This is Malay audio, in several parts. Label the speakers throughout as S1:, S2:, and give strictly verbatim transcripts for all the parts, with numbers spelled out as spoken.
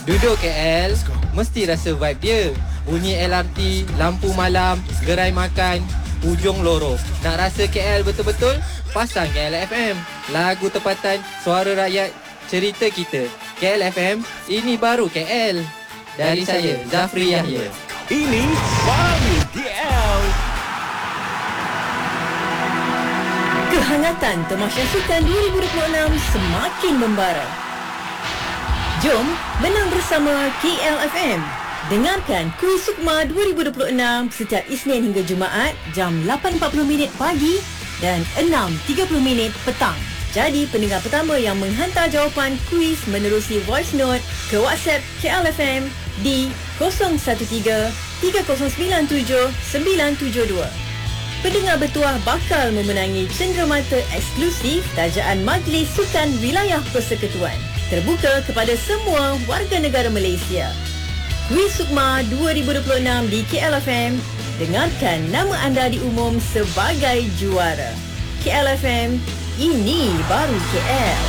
S1: Duduk K L, mesti rasa vibe dia. Bunyi L R T, lampu malam, gerai makan, ujung lorong. Nak rasa K L betul-betul? Pasang K L F M. Lagu tempatan, suara rakyat, cerita kita. K L F M, ini baru K L. Dari saya, Zafri Yahya.
S2: Ini baru K L.
S3: Kehangatan Tamasya Sukan dua ribu dua puluh enam semakin membara. Jom menang bersama K L F M. Dengarkan Kuis Sukma dua ribu dua puluh enam setiap Isnin hingga Jumaat jam lapan empat puluh minit pagi dan enam tiga puluh minit petang. Jadi pendengar pertama yang menghantar jawapan kuis menerusi voice note ke WhatsApp K L F M di kosong satu tiga tiga kosong sembilan tujuh sembilan tujuh dua. Pendengar bertuah bakal memenangi cenderamata eksklusif tajaan Majlis Sukan Wilayah Persekutuan. Terbuka kepada semua warga negara Malaysia. Kuis Sukma dua ribu dua puluh enam di K L F M. Dengarkan nama anda diumum sebagai juara. K L F M, ini baru K L.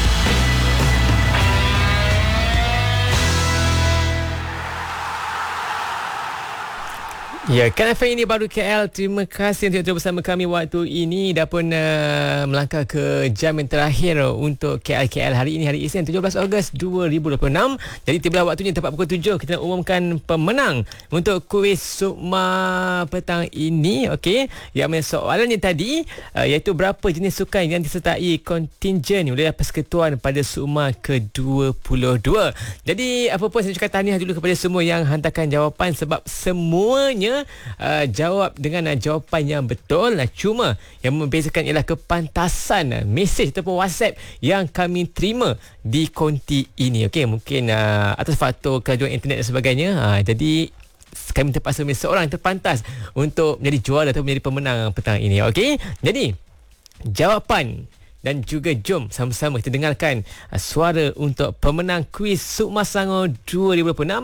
S4: Ya, K L F M ini baru K L. Terima kasih untuk bersama kami waktu ini. Dah pun uh, melangkah ke jam yang terakhir untuk K L K L hari ini, hari Isnin tujuh belas Ogos dua ribu dua puluh enam. Jadi tibalah waktunya tepat pukul tujuh kita nak umumkan pemenang untuk kuis Sukma petang ini. Okey, yang mana soalannya tadi uh, iaitu berapa jenis sukan yang disertai kontingen Wilayah Persekutuan pada Sukma ke dua puluh dua. Jadi apa pun saya ucapkan tahniah dulu kepada semua yang hantarkan jawapan sebab semuanya Uh, jawab dengan uh, jawapan yang betul. uh, Cuma yang membezakan ialah kepantasan uh, mesej ataupun WhatsApp yang kami terima di konti ini. Okey, mungkin uh, atas faktor kelajuan internet dan sebagainya, uh, jadi kami terpaksa memilih seorang yang terpantas untuk menjadi juara atau menjadi pemenang petang ini. Okey, jadi jawapan dan juga jom sama-sama kita dengarkan uh, suara untuk pemenang kuis Sukma Selangor dua ribu dua puluh enam.